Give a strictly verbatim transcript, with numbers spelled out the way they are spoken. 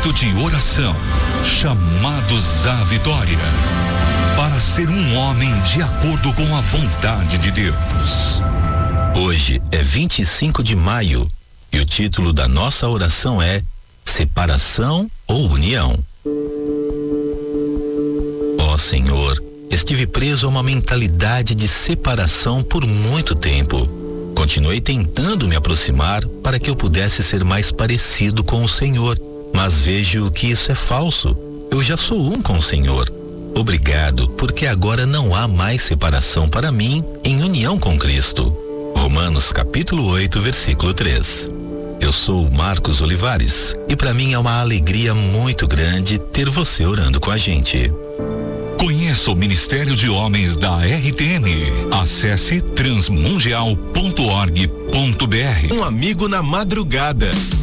momento de oração, chamados à vitória, para ser um homem de acordo com a vontade de Deus. Hoje é vinte e cinco de maio e o título da nossa oração é Separação ou União? Ó Senhor, estive preso a uma mentalidade de separação por muito tempo. Continuei tentando me aproximar para que eu pudesse ser mais parecido com o Senhor, mas vejo que isso é falso. Eu já sou um com o Senhor. Obrigado, porque agora não há mais separação para mim em união com Cristo. Romanos capítulo oito, versículo três. Eu sou o Marcos Olivares e para mim é uma alegria muito grande ter você orando com a gente. Conheça o Ministério de Homens da R T M. Acesse transmundial ponto org ponto br. Um amigo na madrugada.